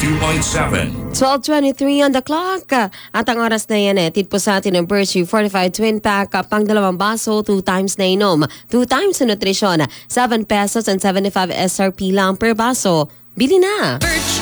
92.7. 12:23 on the clock. At ang oras na yan tid po sa atin ng Birchie Fortified Twin Pack, pang 2 baso, 2 times na inom, 2 times sa nutrisyon, 7 pesos and 75 SRP lang per baso. Bili na!